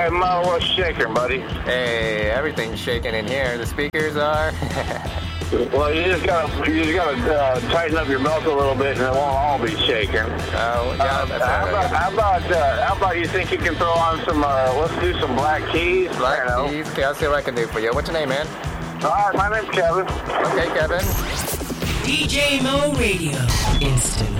Hey, Mo, what's shaking, buddy? Hey, everything's shaking in here. The speakers are. Well, you just gotta tighten up your belt a little bit, and it won't all be shaking. Oh, yeah, that's all right. How about you think you can throw on some? Let's do some Black Keys. Black Keys. Okay, I'll see what I can do for you. What's your name, man? All right, my name's Kevin. Okay, Kevin. DJ Mo Radio. Instant